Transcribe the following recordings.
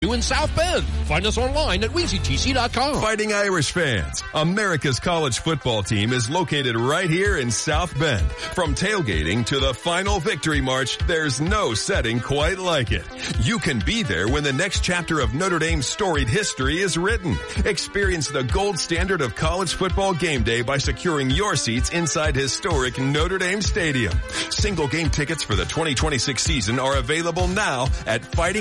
to in South Bend. Find us online at WeezyTC.com. Fighting Irish fans, America's college football team is located right here in South Bend. From tailgating to the final victory march, there's no setting quite like it. You can be there when the next chapter of Notre Dame's storied history is written. Experience the gold standard of college football game day by securing your seats inside historic Notre Dame Stadium. Single game tickets for the 2026 season are available now at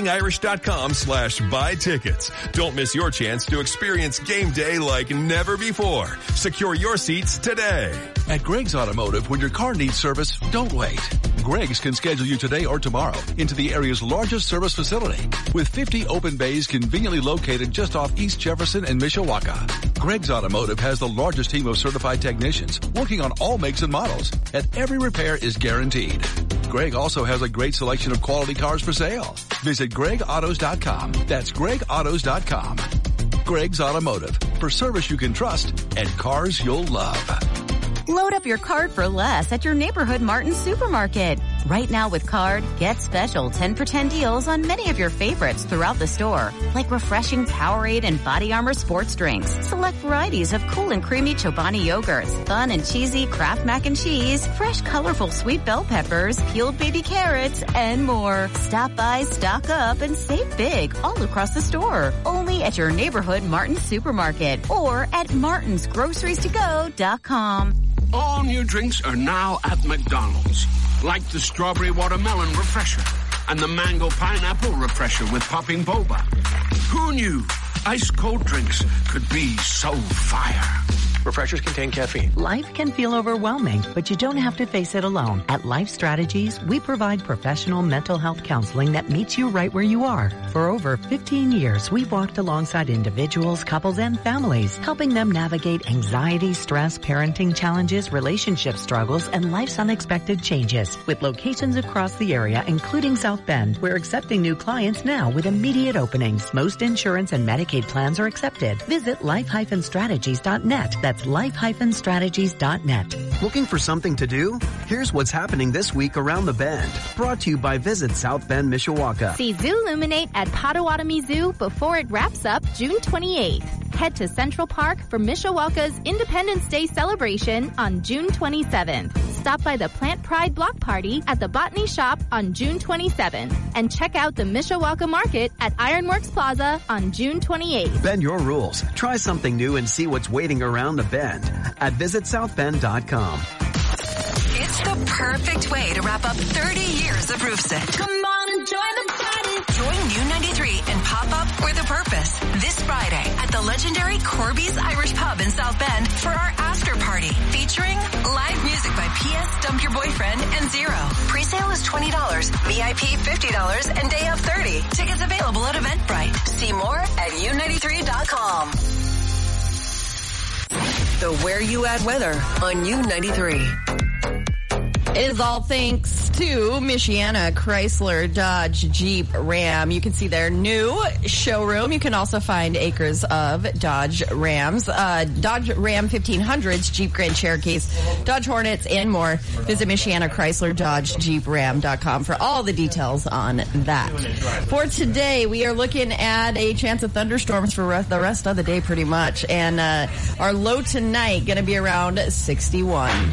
fightingirish.com/buy tickets. Don't miss your chance to experience game day like never before. Secure your seats today. At Greg's Automotive, when your car needs service, don't wait. Greg's can schedule you today or tomorrow into the area's largest service facility with 50 open bays conveniently located just off East Jefferson and Mishawaka. Greg's Automotive has the largest team of certified technicians working on all makes and models, and every repair is guaranteed. Greg also has a great selection of quality cars for sale. Visit GregAutos.com. That's GregAutos.com. Greg's Automotive, for service you can trust and cars you'll love. Load up your card for less at your neighborhood Martin's Supermarket. Right now with card, get special 10 for 10 deals on many of your favorites throughout the store, like refreshing Powerade and Body Armor sports drinks, select varieties of cool and creamy Chobani yogurts, fun and cheesy Kraft mac and cheese, fresh colorful sweet bell peppers, peeled baby carrots, and more. Stop by, stock up, and save big all across the store. Only at your neighborhood Martin's Supermarket or at martinsgroceries2go.com. All new drinks are now at McDonald's, like the strawberry watermelon refresher and the mango pineapple refresher with popping boba. Who knew ice cold drinks could be so fire? Refreshers contain caffeine. Life can feel overwhelming, but you don't have to face it alone. At Life Strategies, we provide professional mental health counseling that meets you right where you are. For over 15 years, we've walked alongside individuals, couples, and families, helping them navigate anxiety, stress, parenting challenges, relationship struggles, and life's unexpected changes. With locations across the area, including South Bend, we're accepting new clients now with immediate openings. Most insurance and Medicaid plans are accepted. Visit life-strategies.net. That's life-strategies.net. Looking for something to do? Here's what's happening this week around the Bend. Brought to you by Visit South Bend, Mishawaka. See Zooluminate at Potawatomi Zoo before it wraps up June 28th. Head to Central Park for Mishawaka's Independence Day celebration on June 27th. Stop by the Plant Pride Block Party at the Botany Shop on June 27th. And check out the Mishawaka Market at Ironworks Plaza on June 28th. Bend your rules. Try something new and see what's waiting around the Bend at visitsouthbend.com. It's the perfect way to wrap up 30 years of Roofsit. Come on and join the party. Join U93 and Pop Up with a Purpose this Friday at the legendary Corby's Irish Pub in South Bend for our after party featuring live music by P.S. Dump Your Boyfriend and Zero. Presale is $20, VIP $50, and day of $30. Tickets available at Eventbrite. See more at U93.com. The Where You At weather on U93. It is all thanks to Michiana Chrysler Dodge Jeep Ram. You can see their new showroom. You can also find acres of Dodge Rams, Dodge Ram 1500s, Jeep Grand Cherokees, Dodge Hornets, and more. Visit Michiana Chrysler Dodge Jeep Ram.com for all the details on that. For today, we are looking at a chance of thunderstorms for the rest of the day pretty much. And our low tonight going to be around 61.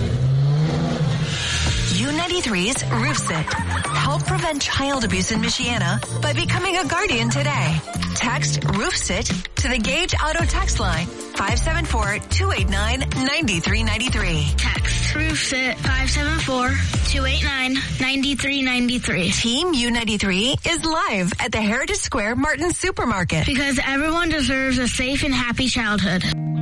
U93's Roofsit. Help prevent child abuse in Michiana by becoming a guardian today. Text Roofsit to the Gage Auto text line 574-289-9393. Text Roofsit 574-289-9393. Team U93 is live at the Heritage Square Martin Supermarket. Because everyone deserves a safe and happy childhood.